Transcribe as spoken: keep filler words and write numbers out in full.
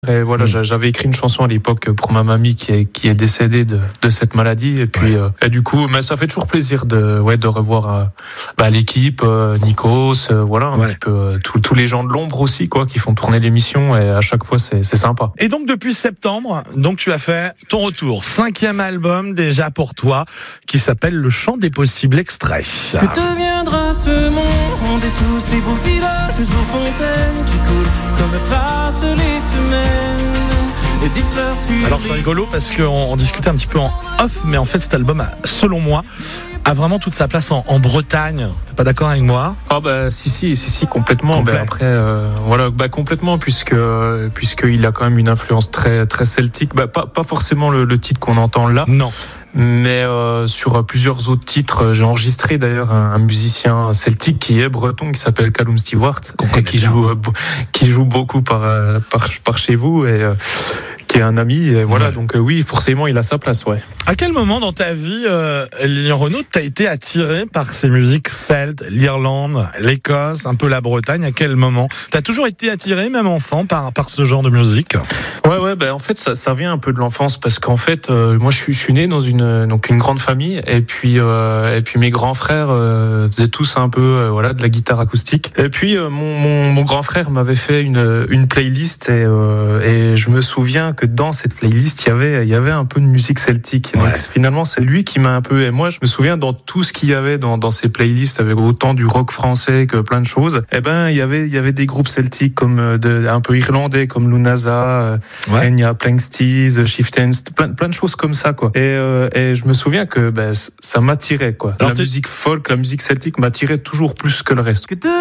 Et voilà, mmh. j'avais écrit une chanson à l'époque pour ma mamie qui est qui est décédée de de cette maladie et puis ouais. euh, et du coup, mais ça fait toujours plaisir de ouais de revoir euh, bah, l'équipe, euh, Nikos, euh, voilà un ouais. petit peu euh, tous tous les gens de l'ombre aussi quoi qui font tourner l'émission et à chaque fois c'est c'est sympa. Et donc depuis septembre, donc tu as fait ton retour, cinquième album déjà pour toi qui s'appelle Le Chant des Possibles extraits. Que deviendra ce monde et tous ces beaux villages aux fontaines qui coulent comme passent les semaines. Alors c'est rigolo parce qu'on on discutait un petit peu en off, mais en fait cet album, selon moi, a vraiment toute sa place en, en Bretagne. T'es pas d'accord avec moi ? Ah bah si si si si complètement. Bah, après euh, voilà bah complètement puisque puisque il a quand même une influence très très celtique. Bah pas pas forcément le, le titre qu'on entend là. Non. Mais euh, sur plusieurs autres titres, j'ai enregistré d'ailleurs un, un musicien celtique qui est breton, qui s'appelle Callum Stewart, qui joue euh, qui joue beaucoup par par par chez vous et euh, qui est un ami. Et voilà, ouais. donc euh, oui, forcément, il a sa place, ouais. À quel moment dans ta vie, euh, Lilian Renaud, t'as été attiré par ces musiques celtes, l'Irlande, l'Écosse, un peu la Bretagne ? À quel moment ? T'as toujours été attiré, même enfant, par par ce genre de musique ? Ouais, ouais, ben bah, en fait, ça ça vient un peu de l'enfance parce qu'en fait, euh, moi, je suis je suis né dans une donc une grande famille et puis euh, et puis mes grands frères euh, faisaient tous un peu euh, voilà de la guitare acoustique et puis euh, mon, mon mon grand frère m'avait fait une une playlist et euh, et je me souviens que dans cette playlist il y avait il y avait un peu de musique celtique. Ouais. Donc finalement c'est lui qui m'a un peu et moi je me souviens dans tout ce qu'il y avait dans dans ces playlists avec autant du rock français que plein de choses. Et ben il y avait il y avait des groupes celtiques comme de un peu irlandais comme Lunaza, ouais. Enya, Planksties, Chieftains, plein plein de choses comme ça quoi. Et euh, Et je me souviens que ben, ça m'attirait quoi. Alors la musique folk, la musique celtique m'attirait toujours plus que le reste.